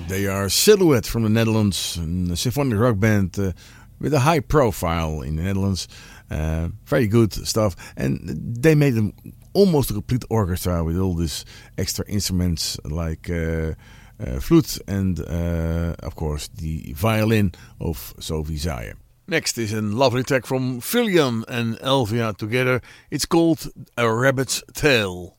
They are Silhouette from the Netherlands, a symphonic rock band with a high profile in the Netherlands. Very good stuff. And they made almost a complete orchestra with all these extra instruments like flute and, of course, the violin of Sophie Zaye. Next is a lovely track from William and Elvia together. It's called A Rabbit's Tale.